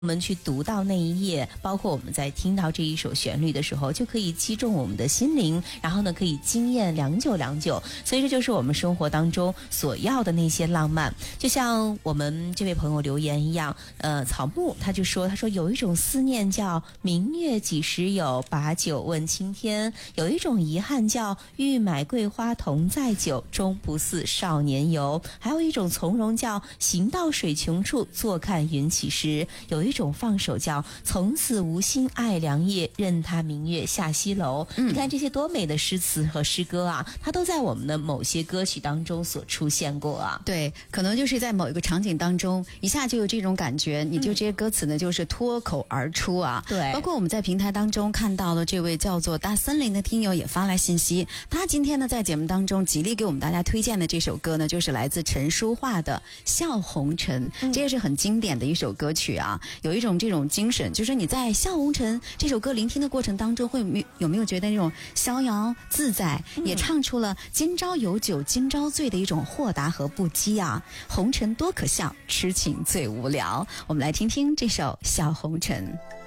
我们去读到那一页，包括我们在听到这一首旋律的时候，就可以击中我们的心灵，然后呢可以惊艳良久良久。所以这就是我们生活当中所要的那些浪漫。就像我们这位朋友留言一样，草木他说有一种思念叫明月几时有，把酒问青天；有一种遗憾叫欲买桂花同载酒，终不似少年游；还有一种从容叫行到水穷处，坐看云起时；有一种放手叫从此无心爱良夜，任他明月下西楼。你看这些多美的诗词和诗歌啊，它都在我们的某些歌曲当中所出现过啊。 对，可能就是在某一个场景当中一下就有这种感觉，你就这些歌词呢就是脱口而出啊。 对， 包括我们在平台当中看到了这位叫做大森林的听友也发来信息，他今天呢在节目当中极力给我们大家推荐的这首歌呢，就是来自陈淑桦的《笑红尘》，这也是很经典的一首歌曲啊。有一种这种精神，就是你在《笑红尘》这首歌聆听的过程当中，有没有觉得那种逍遥自在，也唱出了今朝有酒今朝醉的一种豁达和不羁啊。红尘多可笑，痴情最无聊。我们来听听这首《笑红尘》。